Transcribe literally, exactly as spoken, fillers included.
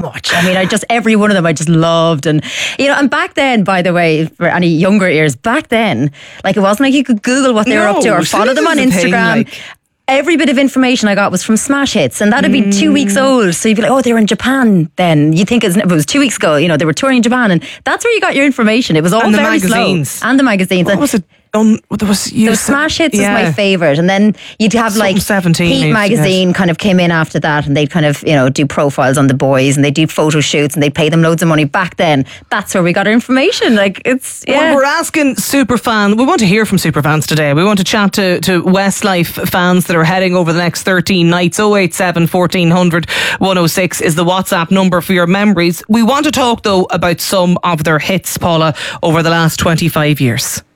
much. I mean, I just, every one of them I just loved. And, you know, and back then, by the way, for any younger ears, back then, like it wasn't like you could Google what they no, were up to or follow them on Instagram. Thing, like... Every bit of information I got was from smash hits, and that'd be mm. two weeks old. So you'd be like, oh, they were in Japan then. You think it was, it was two weeks ago, you know, they were touring Japan, and that's where you got your information. It was all and the very magazines. slow. And the magazines. What and was it? Um, there was, the Smash Hits yeah. was my favourite, and then you'd have Something like seventeen Heat magazine kind of came in after that, and they'd kind of, you know, do profiles on the boys, and they'd do photo shoots, and they'd pay them loads of money. Back then, that's where we got our information. Like it's yeah. Well, we're asking superfans. We want to hear from superfans today. We want to chat to, to Westlife fans that are heading over the next thirteen nights. oh eight seven, fourteen hundred, one oh six is the WhatsApp number for your memories. We want to talk though about some of their hits, Paula, over the last twenty-five years.